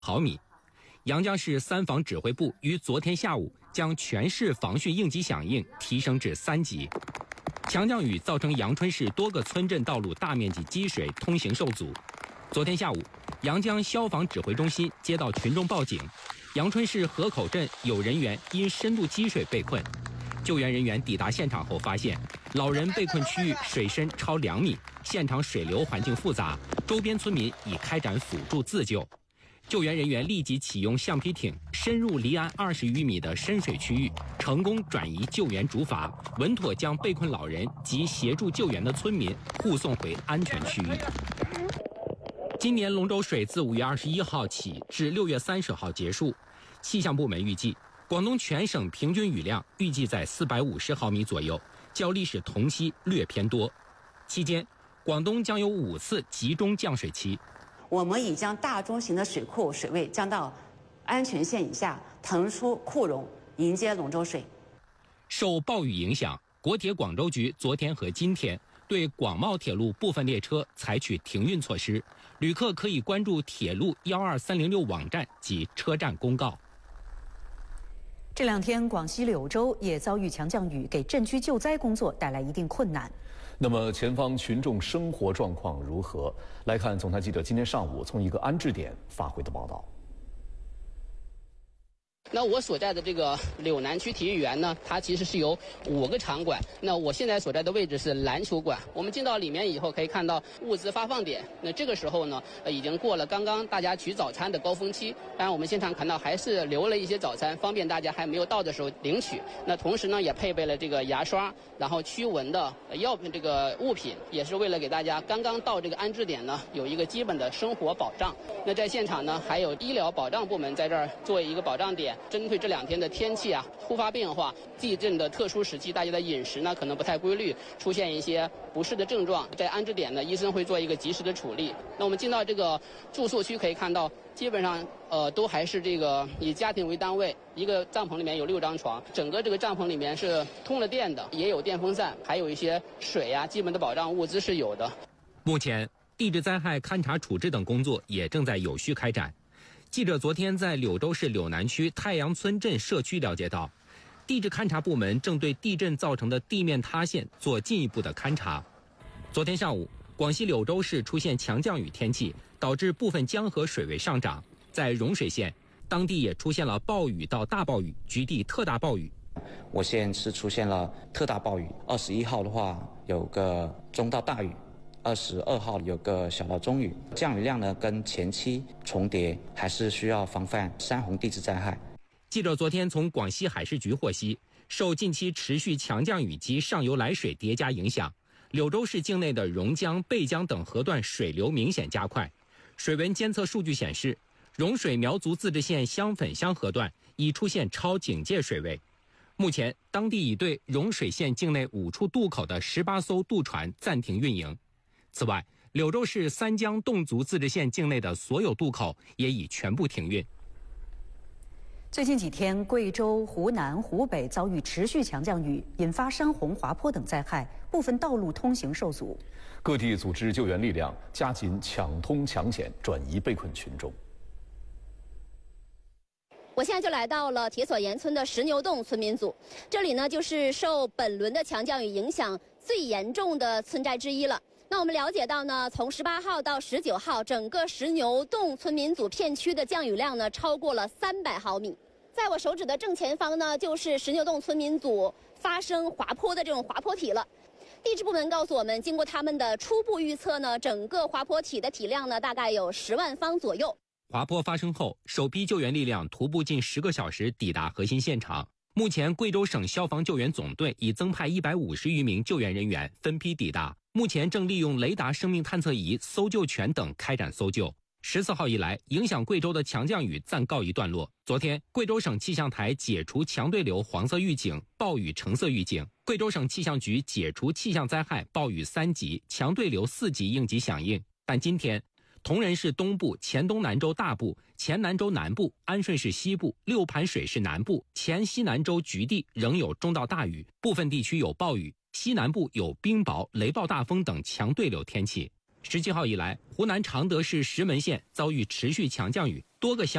毫米。阳江市三防指挥部于昨天下午将全市防汛应急响应提升至3级。强降雨造成阳春市多个村镇道路大面积积水，通行受阻。昨天下午，阳江消防指挥中心接到群众报警，阳春市河口镇有人员因深度积水被困。救援人员抵达现场后发现，老人被困区域水深超2米，现场水流环境复杂，周边村民已开展辅助自救。救援人员立即启用橡皮艇，深入离岸20余米的深水区域，成功转移救援竹筏，稳妥将被困老人及协助救援的村民护送回安全区域。今年龙舟水自5月21号起至6月30号结束，气象部门预计，广东全省平均雨量预计在450毫米左右，较历史同期略偏多。期间，广东将有5次集中降水期。 我们已将大中型的水库水位降到安全线以下，腾出库容，迎接龙舟水。 受暴雨影响，国铁广州局昨天和今天对广茂铁路部分列车采取停运措施，旅客可以关注铁路12306网站及车站公告。 这2天，广西柳州也遭遇强降雨，给镇区救灾工作带来一定困难。 那么，前方群众生活状况如何？来看总台记者今天上午从一个安置点发回的报道。 那我所在的这个柳南区体育园呢，它其实是有5个场馆。那我现在所在的位置是篮球馆。我们进到里面以后，可以看到物资发放点。那这个时候呢，已经过了刚刚大家取早餐的高峰期。当然，我们现场看到还是留了一些早餐，方便大家还没有到的时候领取。那同时呢，也配备了这个牙刷，然后驱蚊的这个物品，也是为了给大家刚刚到这个安置点呢有一个基本的生活保障。那在现场呢，还有医疗保障部门在这儿作为一个保障点。针对这2天的天气突发变化，地震的特殊时期，大家的饮食呢可能不太规律，出现一些不适的症状，在安置点呢，医生会做一个及时的处理。那我们进到这个住宿区，可以看到，基本上都还是这个以家庭为单位，一个帐篷里面有6张床，整个这个帐篷里面是通了电的，也有电风扇，还有一些水基本的保障物资是有的。 目前，地质灾害勘察处置等工作也正在有序开展。记者昨天在柳州市柳南区太阳村镇社区了解到，地质勘察部门正对地震造成的地面塌陷做进一步的勘察。昨天上午，广西柳州市出现强降雨天气，导致部分江河水位上涨。在融水县，当地也出现了暴雨到大暴雨，局地特大暴雨。 我县是出现了特大暴雨，21号的话有个中到大雨，22号有个小到中雨，降雨量呢跟前期重叠，还是需要防范山洪地质灾害。 记者昨天从广西海事局获悉，受近期持续强降雨及上游来水叠加影响，柳州市境内的榕江、贝江等河段水流明显加快。水文监测数据显示，融水苗族自治县香粉乡河段已出现超警戒水位。目前，当地已对融水县境内5处渡口的18艘渡船暂停运营。此外，柳州市三江侗族自治县境内的所有渡口也已全部停运。 最近几天，贵州、湖南、湖北遭遇持续强降雨，引发山洪、滑坡等灾害，部分道路通行受阻。 各地组织救援力量，加紧抢通抢险，转移被困群众。 我现在就来到了铁索岩村的石牛洞村民组，这里呢就是受本轮的强降雨影响最严重的村寨之一了。那我们了解到呢，从18号到19号，整个石牛洞村民组片区的降雨量呢超过了300毫米。在我手指的正前方呢，就是石牛洞村民组发生滑坡的这种滑坡体了。地质部门告诉我们，经过他们的初步预测呢，整个滑坡体的体量呢大概有10万方左右。 滑坡发生后，首批救援力量徒步近10个小时抵达核心现场。目前，贵州省消防救援总队已增派150余名救援人员分批抵达，目前正利用雷达生命探测仪、搜救犬等开展搜救。14号以来，影响贵州的强降雨暂告一段落。昨天，贵州省气象台解除强对流黄色预警、暴雨橙色预警，贵州省气象局解除气象灾害暴雨3级、强对流4级应急响应。但今天，铜仁市东部、黔东南州大部、黔南州南部、安顺市西部、六盘水市南部、黔西南州局地仍有中到大雨，部分地区有暴雨，西南部有冰雹、雷暴大风等强对流天气。 17号以来，湖南常德市石门县遭遇持续强降雨，多个乡